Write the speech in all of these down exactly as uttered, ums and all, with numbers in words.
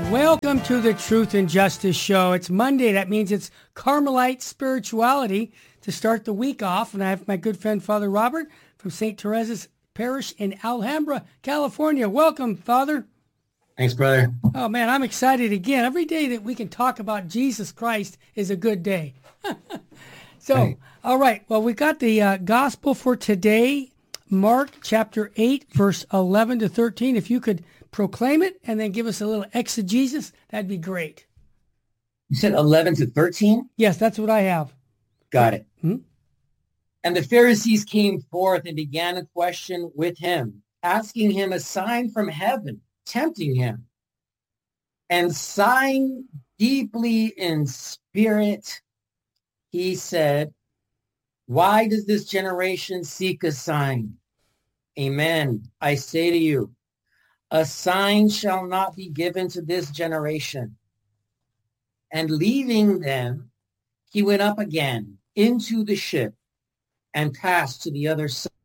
Welcome to the Truth and Justice Show. It's Monday. That means it's Carmelite spirituality to start the week off. And I have my good friend, Father Robert from Saint Teresa's Parish in Alhambra, California. Welcome, Father. Thanks, brother. Oh, man, I'm excited again. Every day that we can talk about Jesus Christ is a good day. so, right. all right. Well, we got the uh, gospel for today, Mark chapter eight, verse eleven to thirteen. If you could proclaim it and then give us a little exegesis, that'd be great. You said eleven to thirteen? Yes, that's what I have. Got it. Hmm? And the Pharisees came forth and began a question with him, asking him a sign from heaven, tempting him. And sighing deeply in spirit, he said, why does this generation seek a sign? Amen. I say to you, a sign shall not be given to this generation. And leaving them, he went up again into the ship and passed to the other side.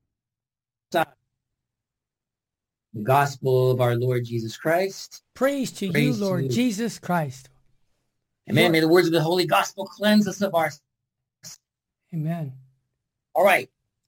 The gospel of our Lord Jesus Christ. Praise to Praise you, Lord to you. Jesus Christ. Amen. May the words of the Holy Gospel cleanse us of our... Amen. All right.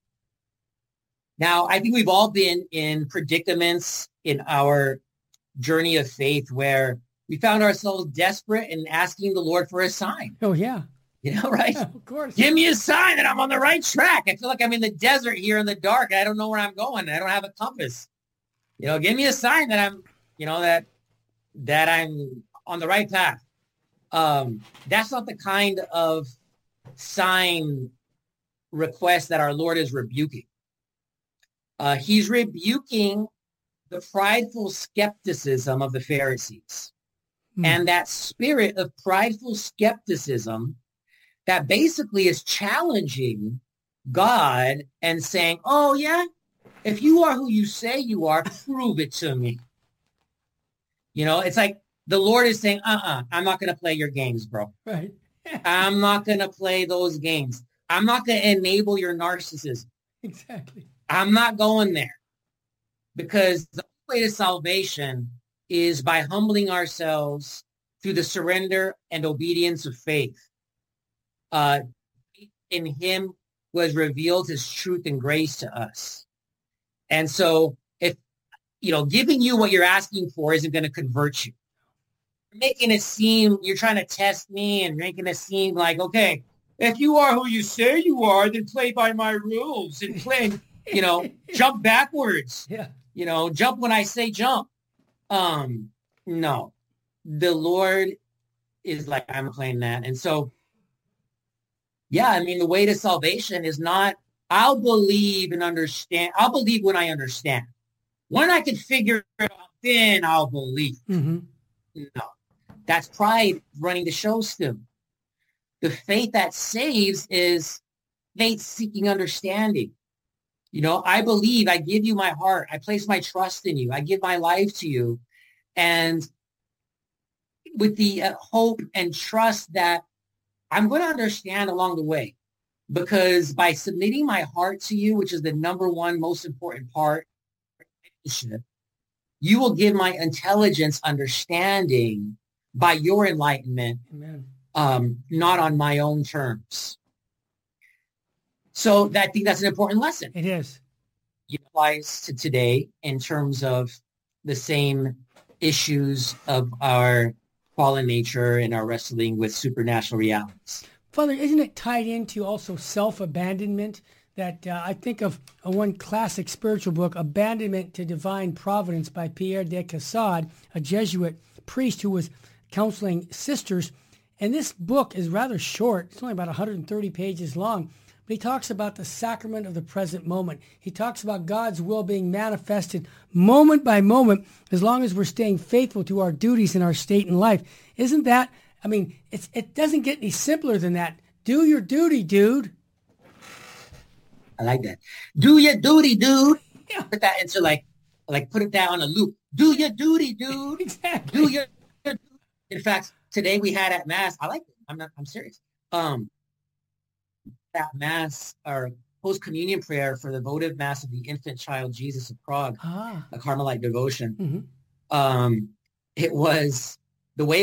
Now, I think we've all been in predicaments in our journey of faith where we found ourselves desperate and asking the Lord for a sign. Oh, yeah. You know, right? Yeah, of course. Give me a sign that I'm on the right track. I feel like I'm in the desert here in the dark. I don't know where I'm going. I don't have a compass. You know, give me a sign that I'm, you know, that that I'm on the right path. Um, that's not the kind of sign request that our Lord is rebuking. Uh, he's rebuking the prideful skepticism of the Pharisees. Hmm. And that spirit of prideful skepticism that basically is challenging God and saying, oh, yeah, if you are who you say you are, prove it to me. You know, it's like the Lord is saying, uh-uh, I'm not going to play your games, bro. Right. I'm not going to play those games. I'm not going to enable your narcissism. Exactly. I'm not going there, because the way to salvation is by humbling ourselves through the surrender and obedience of faith. Uh, in him was revealed his truth and grace to us. And so if, you know, giving you what you're asking for isn't going to convert you. You're making it seem, you're trying to test me and making it seem like, okay, if you are who you say you are, then play by my rules and play, you know, jump backwards. Yeah. You know, jump when I say jump. Um, no, the Lord is like, I'm playing that. And so, yeah, I mean, the way to salvation is not, I'll believe and understand. I'll believe when I understand. When I can figure it out, then I'll believe. Mm-hmm. No, that's pride running the show still. The faith that saves is faith seeking understanding. You know, I believe, I give you my heart. I place my trust in you. I give my life to you. And with the uh, hope and trust that I'm going to understand along the way, because by submitting my heart to you, which is the number one most important part, you will give my intelligence understanding by your enlightenment. Amen. Um, not on my own terms. So that, I think that's an important lesson. It is. It applies to today in terms of the same issues of our fallen nature and our wrestling with supernatural realities. Father, isn't it tied into also self-abandonment? That uh, I think of uh, one classic spiritual book, Abandonment to Divine Providence by Pierre de Caussade, a Jesuit priest who was counseling sisters. And this book is rather short. It's only about one hundred thirty pages long. But he talks about the sacrament of the present moment. He talks about God's will being manifested moment by moment as long as we're staying faithful to our duties in our state in life. Isn't that, I mean, it's, it doesn't get any simpler than that. Do your duty, dude. I like that. Do your duty, dude. Yeah. Put that into like, like put it down on a loop. Do your duty, dude. Exactly. Do your, your In fact, today we had at Mass, I like it. I'm not, I'm serious. Um, at Mass, our post-communion prayer for the votive Mass of the infant child Jesus of Prague, ah. a Carmelite devotion. Mm-hmm. Um, it was the way